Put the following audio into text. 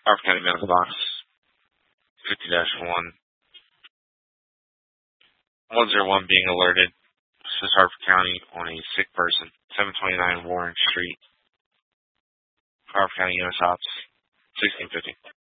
Harford County Medical Box 50-1. 101 being alerted. This is Harford County on a sick person. 729 Warren Street. Harford County US Ops 1650.